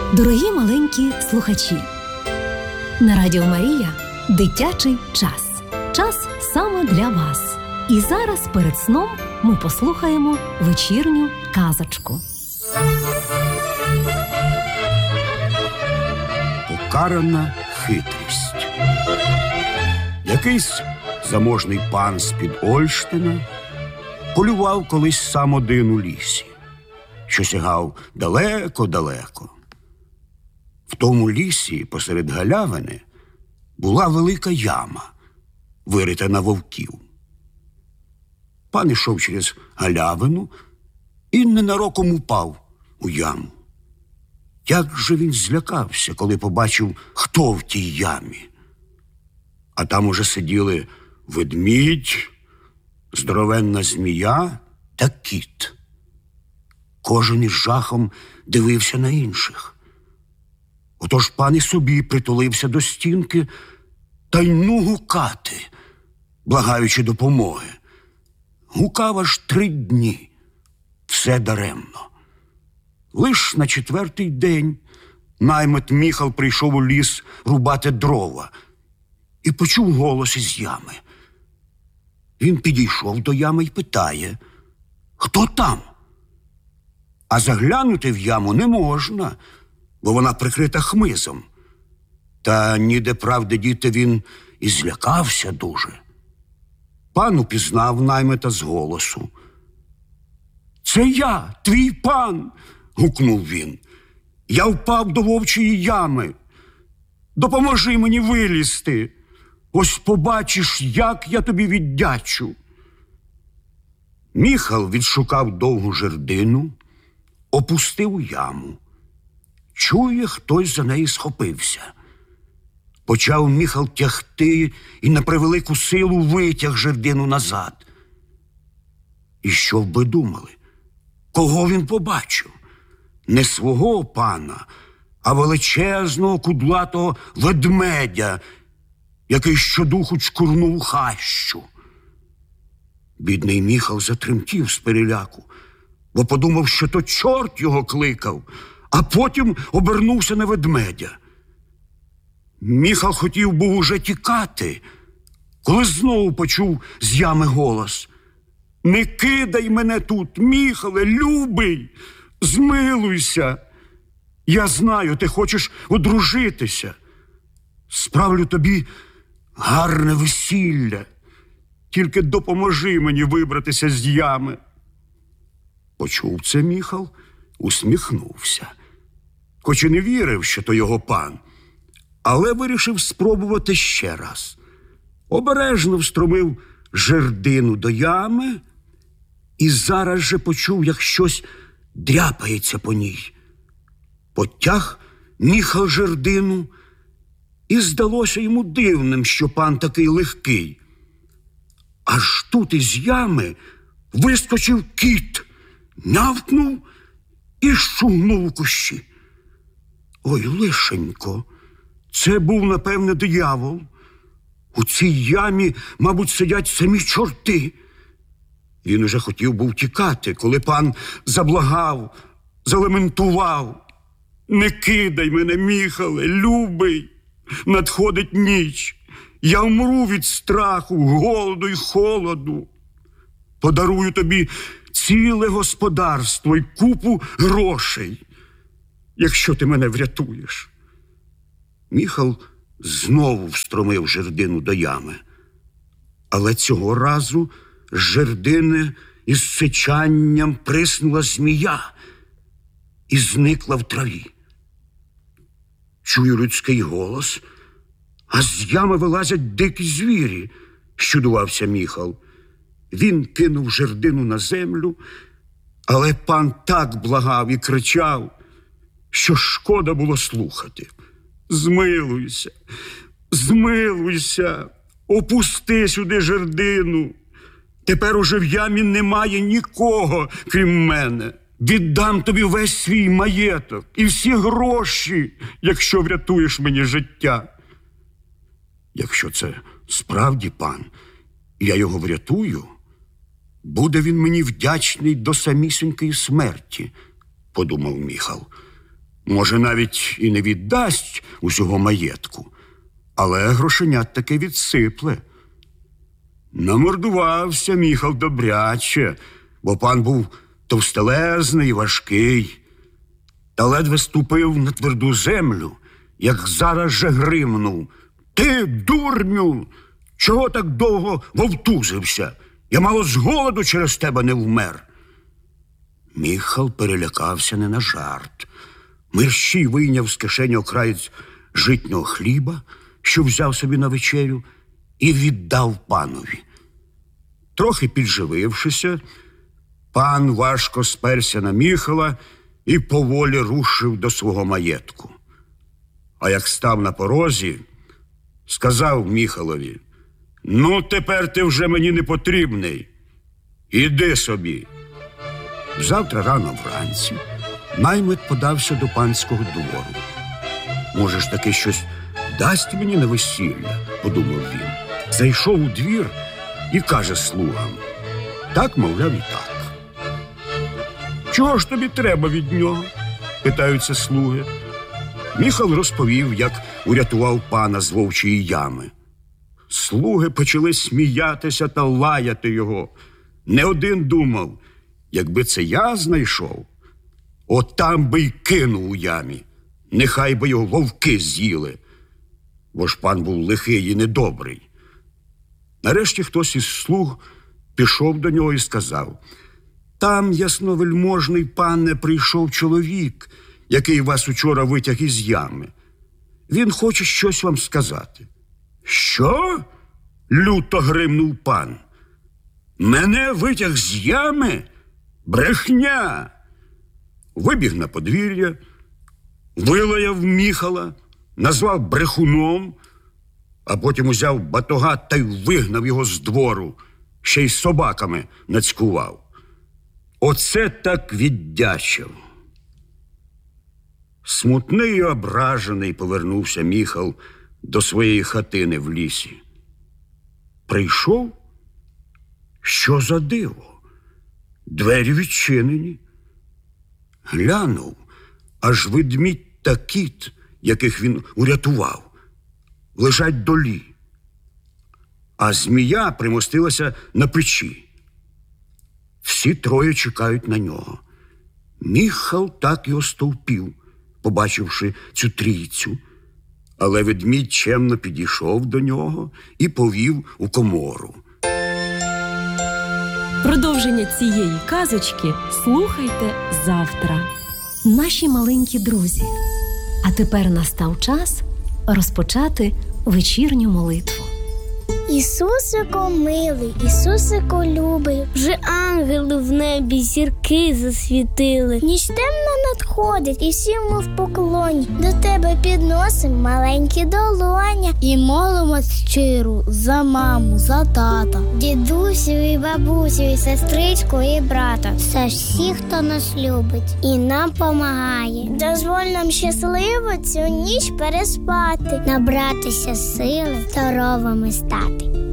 Дорогі маленькі слухачі, на Радіо Марія дитячий час. Час саме для вас. І зараз перед сном ми послухаємо вечірню казочку. Покарана хитрість. Якийсь заможний пан з-під Ольштина полював колись сам один у лісі, що сягав далеко-далеко. В тому лісі посеред галявини була велика яма, вирита на вовків. Пан ішов через галявину і ненароком упав у яму. Як же він злякався, коли побачив, хто в тій ямі. А там уже сиділи ведмідь, здоровенна змія та кіт. Кожен із жахом дивився на інших. Отож пан і собі притулився до стінки та й гукати, благаючи допомоги. Гукав аж 3 дні. Все даремно. Лиш на 4-й день наймит Міхал прийшов у ліс рубати дрова і почув голос із ями. Він підійшов до ями й питає: «Хто там?» А заглянути в яму не можна, бо вона прикрита хмизом. Та ніде правди діти він і злякався дуже. Пан упізнав наймита з голосу. «Це я, твій пан!» – гукнув він. «Я впав до вовчої ями. Допоможи мені вилізти. Ось побачиш, як я тобі віддячу». Міхал відшукав довгу жердину, опустив у яму. Чує, хтось за неї схопився. Почав Міхал тягти і на превелику силу витяг жердину назад. І що б ви думали? Кого він побачив? Не свого пана, а величезного кудлатого ведмедя, який щодуху чкурнув у хащу. Бідний Міхал затремтів з переляку, бо подумав, що то чорт його кликав, а потім обернувся на ведмедя. Міхал хотів був уже тікати, коли знову почув з ями голос: «Не кидай мене тут, Міхале, любий, змилуйся. Я знаю, ти хочеш одружитися. Справлю тобі гарне весілля. Тільки допоможи мені вибратися з ями». Почув це Міхал, усміхнувся. Хоч і не вірив, що то його пан, але вирішив спробувати ще раз. Обережно встромив жердину до ями і зараз же почув, як щось дряпається по ній. Потяг Міхал жердину, і здалося йому дивним, що пан такий легкий. Аж тут із ями вискочив кіт, нявкнув і шугнув у кущі. Ой, лишенько, це був, напевне, диявол. У цій ямі, мабуть, сидять самі чорти. Він уже хотів був тікати, коли пан заблагав, залементував: «Не кидай мене, Міхале, любий, надходить ніч. Я вмру від страху, голоду й холоду. Подарую тобі ціле господарство й купу грошей, якщо ти мене врятуєш». Міхал знову встромив жердину до ями. Але цього разу з жердини із сичанням приснула змія і зникла в траві. Чую людський голос, а з ями вилазять дикі звірі, щудувався Міхал. Він кинув жердину на землю, але пан так благав і кричав, що шкода було слухати. «Змилуйся, змилуйся, опусти сюди жердину. Тепер уже в ямі немає нікого, крім мене. Віддам тобі весь свій маєток і всі гроші, якщо врятуєш мені життя». Якщо це справді пан, і я його врятую, буде він мені вдячний до самісінької смерті, подумав Міхал. Може, навіть і не віддасть усього маєтку, але грошенят таки відсипле. Намордувався Міхал добряче, бо пан був товстелезний і важкий. Та ледве ступив на тверду землю, як зараз же гримнув: «Ти, дурню, чого так довго вовтузився? Я мало з голоду через тебе не вмер». Міхал перелякався не на жарт. Мерщій вийняв з кишені окраєць житнього хліба, що взяв собі на вечерю, і віддав панові. Трохи підживившися, пан важко сперся на Міхала і поволі рушив до свого маєтку. А як став на порозі, сказав Міхалові: «Ну, тепер ти вже мені не потрібний. Іди собі». Завтра рано вранці наймит подався до панського двору. «Може ж таки щось дасть мені на весілля», – подумав він. Зайшов у двір і каже слугам: «Так, мовляв, і так». «Чого ж тобі треба від нього?» – питаються слуги. Міхал розповів, як урятував пана з вовчої ями. Слуги почали сміятися та лаяти його. Не один думав: якби це я знайшов, от там би й кинув у ямі. Нехай би його вовки з'їли. Бо ж пан був лихий і недобрий. Нарешті хтось із слуг пішов до нього і сказав: «Там, ясновельможний пане, прийшов чоловік, який вас учора витяг із ями. Він хоче щось вам сказати». «Що?» – люто гримнув пан. «Мене витяг з ями? Брехня!» Вибіг на подвір'я, вилаяв Міхала, назвав брехуном, а потім узяв батога та й вигнав його з двору, ще й собаками нацькував. Оце так віддячив. Смутний і ображений повернувся Міхал до своєї хатини в лісі. Прийшов? Що за диво? Двері відчинені. Глянув, аж ведмідь та кіт, яких він урятував, лежать долі, а змія примостилася на печі. Всі троє чекають на нього. Міхал так і остовпів, побачивши цю трійцю, але ведмідь чемно підійшов до нього і повів у комору. Продовження цієї казочки слухайте завтра. Наші маленькі друзі, а тепер настав час розпочати вечірню молитву. Ісусико милий, Ісусико любий, вже ангели в небі зірки засвітили. Ніч темна надходить, і всі ми в поклоні. До тебе підносим маленькі долоня і молимось щиро за маму, за тата, дідусю і бабусю, і сестричку, і брата. За всіх, хто нас любить і нам помагає. Дозволь нам щасливо цю ніч переспати, набратися сили, здоровими стати.